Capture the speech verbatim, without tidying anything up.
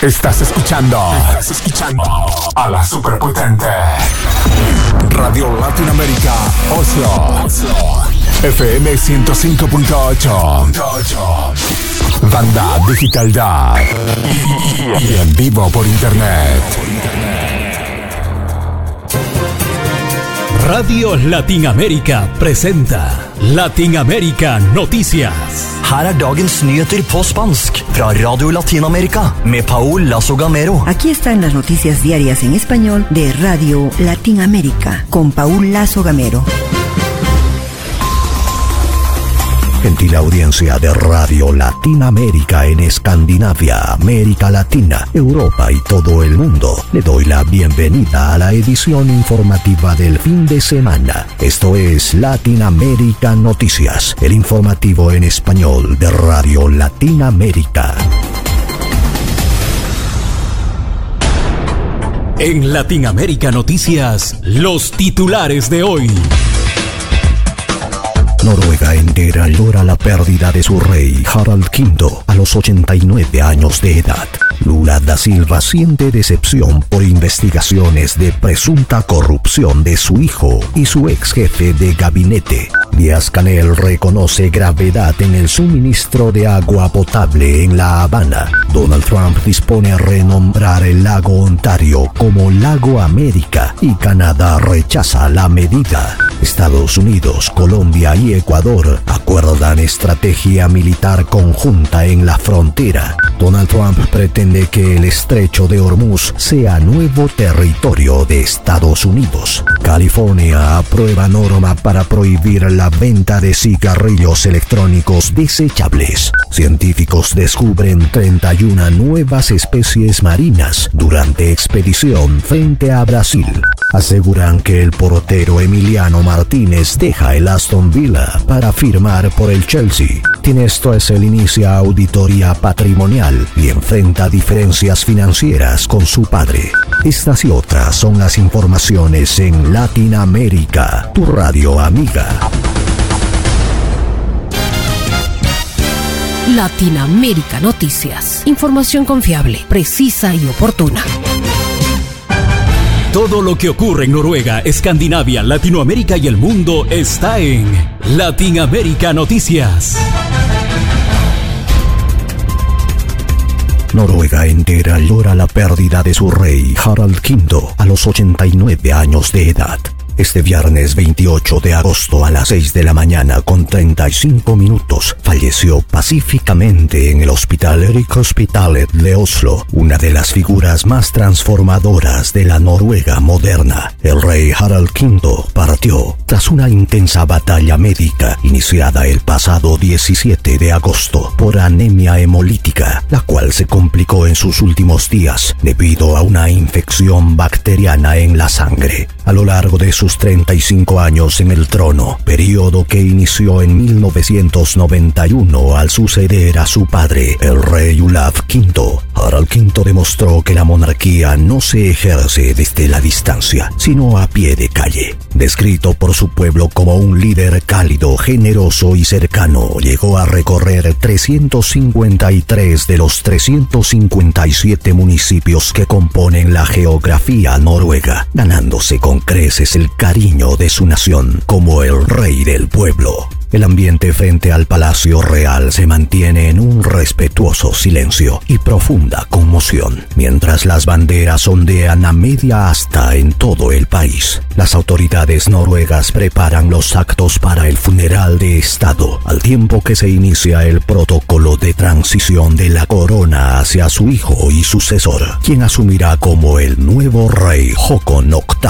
Estás escuchando. Estás escuchando a la superpotente Radio Latinoamérica Oslo. Oslo. F M ciento cinco punto ocho. Banda Digital Da. Y en vivo por internet. Radio Latinoamérica presenta Latinoamérica Noticias. Her er dagens nyheter på spansk fra Radio Latinoamérica med Paul Lazo Gamero. Aquí están las noticias diarias en español de Radio Latinoamérica con Paul Lazo Gamero. Gentil audiencia de Radio Latinoamérica en Escandinavia, América Latina, Europa y todo el mundo, le doy la bienvenida a la edición informativa del fin de semana. Esto es Latinoamérica Noticias, el informativo en español de Radio Latinoamérica. En Latinoamérica Noticias, los titulares de hoy. Noruega entera llora la pérdida de su rey Harald quinto a los ochenta y nueve años de edad. Lula da Silva siente decepción por investigaciones de presunta corrupción de su hijo y su ex jefe de gabinete. Díaz-Canel reconoce gravedad en el suministro de agua potable en La Habana. Donald Trump dispone a renombrar el lago Ontario como Lago América y Canadá rechaza la medida. Estados Unidos, Colombia y Ecuador acuerdan estrategia militar conjunta en la frontera. Donald Trump pretende que el estrecho de Hormuz sea nuevo territorio de Estados Unidos. California aprueba norma para prohibir la venta de cigarrillos electrónicos desechables. Científicos descubren treinta y una nuevas especies marinas durante expedición frente a Brasil. Aseguran que el portero Emiliano Martínez deja el Aston Villa para firmar por el Chelsea. Tinestosel inicia auditoría patrimonial y enfrenta diferencias financieras con su padre. Estas y otras son las informaciones en Latinoamérica, tu radio amiga. Latinoamérica Noticias. Información confiable, precisa y oportuna. Todo lo que ocurre en Noruega, Escandinavia, Latinoamérica y el mundo está en Latinoamérica Noticias. Noruega entera llora la pérdida de su rey Harald quinto a los ochenta y nueve años de edad. Este viernes veintiocho de agosto a las seis de la mañana con treinta y cinco minutos falleció pacíficamente en el Hospital Rikshospitalet de Oslo, una de las figuras más transformadoras de la Noruega moderna. El rey Harald quinto partió tras una intensa batalla médica iniciada el pasado diecisiete de agosto por anemia hemolítica, la cual se complicó en sus últimos días debido a una infección bacteriana en la sangre. A lo largo de sus treinta y cinco años en el trono, periodo que inició en mil novecientos noventa y uno al suceder a su padre, el rey Olaf quinto, Harald quinto demostró que la monarquía no se ejerce desde la distancia, sino a pie de calle. Descrito por su pueblo como un líder cálido, generoso y cercano, llegó a recorrer trescientos cincuenta y tres de los trescientos cincuenta y siete municipios que componen la geografía noruega, ganándose con creces el cariño de su nación como el rey del pueblo. El ambiente frente al Palacio Real se mantiene en un respetuoso silencio y profunda conmoción, mientras las banderas ondean a media asta en todo el país. Las autoridades noruegas preparan los actos para el funeral de Estado, al tiempo que se inicia el protocolo de transición de la corona hacia su hijo y sucesor, quien asumirá como el nuevo rey Håkon octavo.